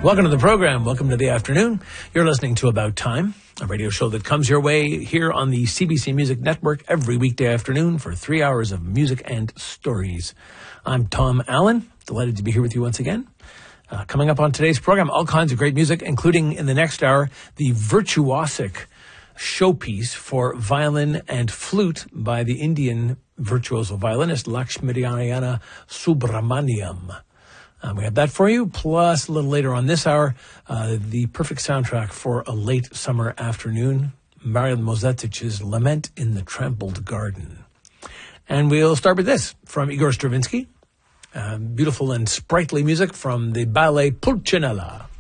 Welcome to the program. Welcome to the afternoon. You're listening to About Time, a radio show that comes your way here on the CBC Music Network every weekday afternoon for 3 hours of music and stories. I'm Tom Allen. Delighted to be here with you once again. Coming up on today's program, all kinds of great music, including in the next hour, the virtuosic showpiece for violin and flute by the Indian virtuoso violinist Lakshminarayana Subramaniam. We have that for you, plus a little later on this hour, the perfect soundtrack for a late summer afternoon, Marian Mozettich's Lament in the Trampled Garden. And we'll start with this from Igor Stravinsky. Beautiful and sprightly music from the ballet Pulcinella.